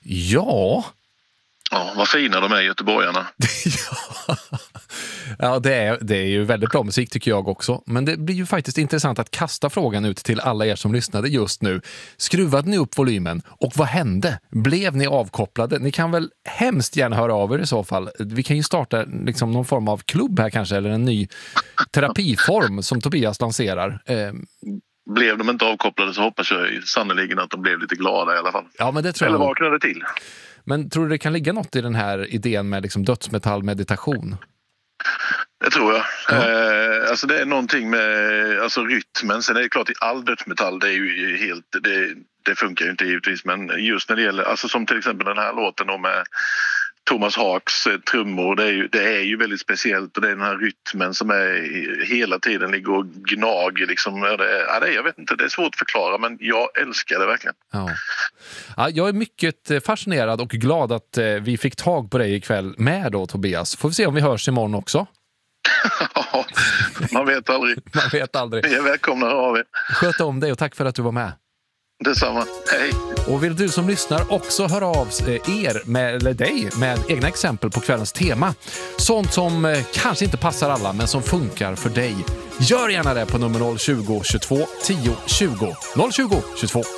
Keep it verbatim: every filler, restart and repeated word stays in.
Ja. Ja, vad fina de är, göteborgarna. ja, ja det, är, det är ju väldigt bra musik tycker jag också. Men det blir ju faktiskt intressant att kasta frågan ut till alla er som lyssnade just nu. Skruvade ni upp volymen? Och vad hände? Blev ni avkopplade? Ni kan väl hemskt gärna höra av er i så fall. Vi kan ju starta liksom någon form av klubb här kanske, eller en ny terapiform som Tobias lanserar. Eh, Blev de inte avkopplade så hoppas jag sannoliken att de blev lite glada i alla fall. Ja, men det tror Eller jag. vaknade till. Men tror du det kan ligga något i den här idén med liksom dödsmetallmeditation? Det tror jag. Ja. Eh, alltså det är någonting med alltså rytmen. Sen är det klart att all dödsmetall, det är ju helt, det, det funkar ju inte givetvis. Men just när det gäller, alltså som till exempel den här låten om med Thomas Haks eh, trummor, det är, ju, det är ju väldigt speciellt. Och det är den här rytmen som är hela tiden ligger och gnager liksom. Det är, ja, det är, jag vet inte, det är svårt att förklara, men jag älskar det verkligen. Ja. Ja, jag är mycket fascinerad och glad att eh, vi fick tag på dig ikväll med då, Tobias. Får vi se om vi hörs imorgon också. Ja, man vet aldrig. Man vet aldrig. Ni är välkomna av er. Sköt om dig och tack för att du var med. Detsamma. Hej. Och vill du som lyssnar också höra av er med, eller dig med egna exempel på kvällens tema. Sånt som eh, kanske inte passar alla men som funkar för dig. Gör gärna det på nummer noll tjugo, tjugotvå, tio, tjugo. noll tjugo, tjugotvå